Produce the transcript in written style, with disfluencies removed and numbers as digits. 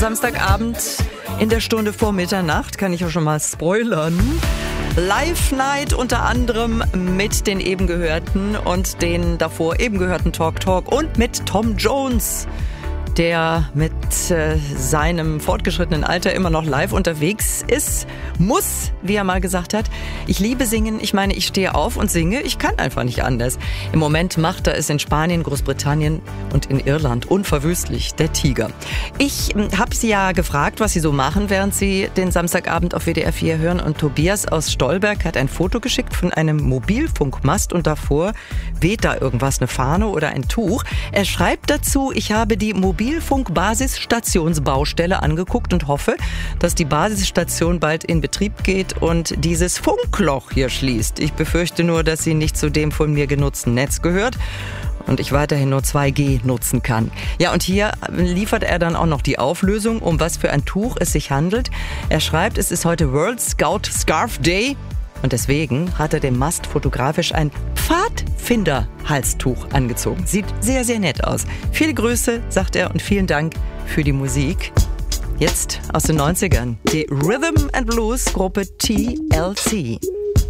Samstagabend in der Stunde vor Mitternacht, kann ich ja schon mal spoilern. Live-Night unter anderem mit den eben gehörten und den davor eben gehörten Talk und mit Tom Jones, der mit seinem fortgeschrittenen Alter immer noch live unterwegs ist, muss, wie er mal gesagt hat. Ich liebe Singen, ich meine, ich stehe auf und singe, ich kann einfach nicht anders. Im Moment macht er es in Spanien, Großbritannien und in Irland unverwüstlich, der Tiger. Ich habe sie ja gefragt, was sie so machen, während sie den Samstagabend auf WDR 4 hören, und Tobias aus Stolberg hat ein Foto geschickt von einem Mobilfunkmast und davor weht da irgendwas, eine Fahne oder ein Tuch. Er schreibt dazu: Ich habe die Mobilfunk-Basisstationsbaustelle angeguckt und hoffe, dass die Basisstation bald in Betrieb geht und dieses Funkloch hier schließt. Ich befürchte nur, dass sie nicht zu dem von mir genutzten Netz gehört und ich weiterhin nur 2G nutzen kann. Ja, und hier liefert er dann auch noch die Auflösung, um was für ein Tuch es sich handelt. Er schreibt, es ist heute World Scout Scarf Day. Und deswegen hat er dem Mast fotografisch ein Pfadfinder-Halstuch angezogen. Sieht sehr, sehr nett aus. Viele Grüße, sagt er, und vielen Dank für die Musik. Jetzt aus den 90ern, die Rhythm and Blues Gruppe TLC.